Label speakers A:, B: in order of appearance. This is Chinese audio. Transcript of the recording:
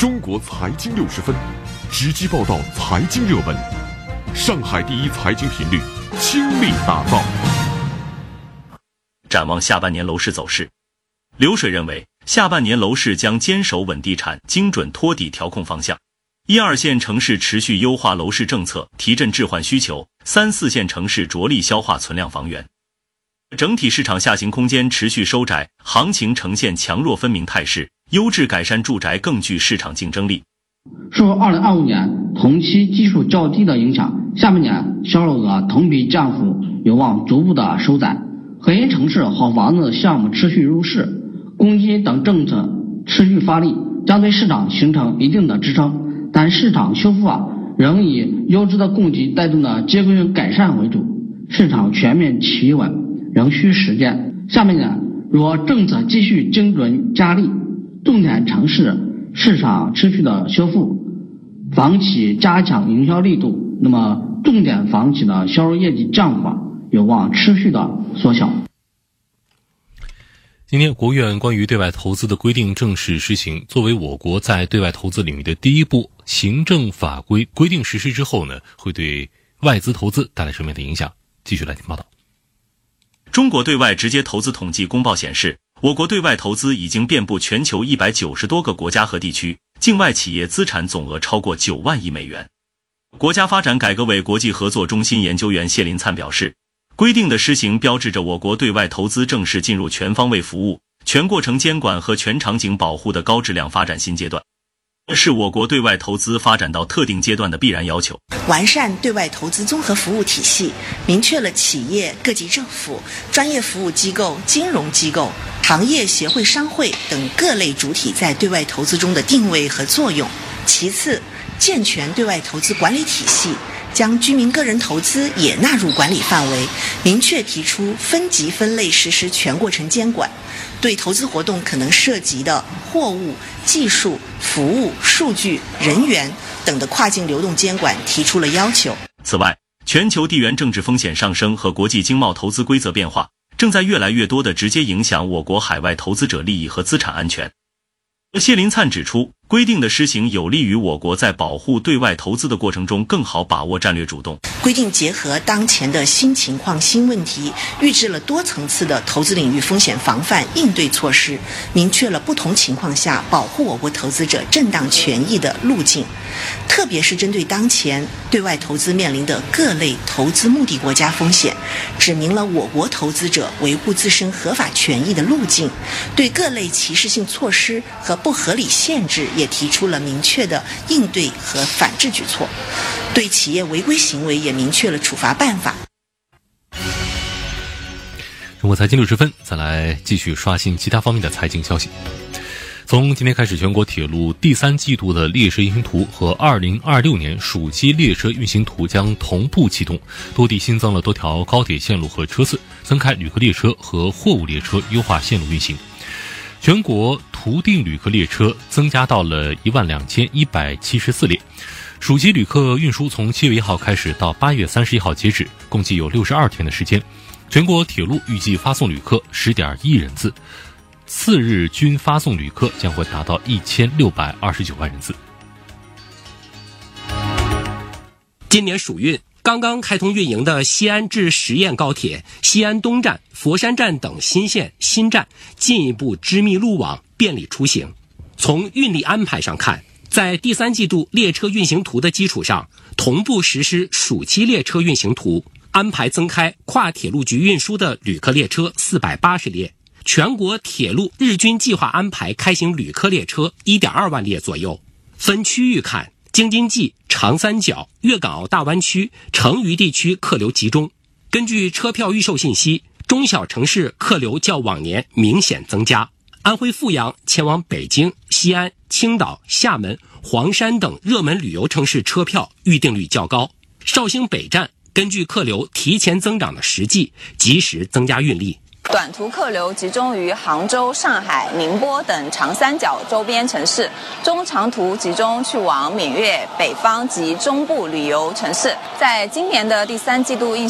A: 中国财经60分，直击报道财经热门，上海第一财经频率倾力打造。
B: 展望下半年楼市走势，流水认为下半年楼市将坚守稳地产、精准托底调控方向。1、2线城市持续优化楼市政策，提振置换需求；3、4线城市着力消化存量房源。整体市场下行空间持续收窄，行情呈现强弱分明态势，优质改善住宅更具市场竞争力。
C: 受2025年同期基数较低的影响，下半年销售额同比降幅有望逐步的收窄。核心城市好房子项目持续入市，公积金等政策持续发力，将对市场形成一定的支撑。但市场修复仍以优质的供给带动的结构性改善为主，市场全面企稳仍需时间。下半年若政策继续精准加力，重点城市市场持续的修复，房企加强营销力度，那么重点房企的销售业绩降幅有望持续的缩小。
D: 今天国务院关于对外投资的规定正式施行，作为我国在对外投资领域的第一步，行政法规规定实施之后呢，会对外资投资带来什么样的影响？继续来听报道。
B: 中国对外直接投资统计公报显示，我国对外投资已经遍布全球190多个国家和地区，境外企业资产总额超过9万亿美元。国家发展改革委国际合作中心研究员谢林灿表示，规定的施行标志着我国对外投资正式进入全方位服务、全过程监管和全场景保护的高质量发展新阶段，是我国对外投资发展到特定阶段的必然要求。
E: 完善对外投资综合服务体系，明确了企业、各级政府、专业服务机构、金融机构、行业协会、商会等各类主体在对外投资中的定位和作用。其次，健全对外投资管理体系，将居民个人投资也纳入管理范围，明确提出分级分类实施全过程监管，对投资活动可能涉及的货物、技术、服务、数据、人员等的跨境流动监管提出了要求。
B: 此外，全球地缘政治风险上升和国际经贸投资规则变化，正在越来越多地直接影响我国海外投资者利益和资产安全。谢林灿指出，规定的施行有利于我国在保护对外投资的过程中更好把握战略主动。
E: 规定结合当前的新情况、新问题，预制了多层次的投资领域风险防范应对措施，明确了不同情况下保护我国投资者正当权益的路径。特别是针对当前对外投资面临的各类投资目的国家风险，指明了我国投资者维护自身合法权益的路径，对各类歧视性措施和不合理限制也提出了明确的应对和反制举措，对企业违规行为也明确了处罚办法。
D: 中国财经60分，再来继续刷新其他方面的财经消息。从今天开始，全国铁路第3季度的列车运行图和2026年暑期列车运行图将同步启动，多地新增了多条高铁线路和车次，增开旅客列车和货物列车优化线路运行。全国图定旅客列车增加到了12174列。暑期旅客运输从7月1号开始到8月31号截止，共计有62天的时间。全国铁路预计发送旅客10.1亿人次，4日均发送旅客将会达到1629万人次。
F: 今年暑运刚刚开通运营的西安至十堰高铁、西安东站、佛山站等新线新站进一步织密路网，便利出行。从运力安排上看，在第3季度列车运行图的基础上，同步实施暑期列车运行图，安排增开跨铁路局运输的旅客列车480列，全国铁路日均计划安排开行旅客列车 1.2 万列左右。分区域看，京津冀、长三角、粤港澳大湾区、成渝地区客流集中。根据车票预售信息，中小城市客流较往年明显增加。安徽阜阳前往北京、西安、青岛、厦门、黄山等热门旅游城市车票预订率较高。绍兴北站根据客流提前增长的实际，及时增加运力。
G: 短途客流集中于杭州、上海、宁波等长三角周边城市，中长途集中去往闽粤、北方及中部旅游城市。在今年的第3季度运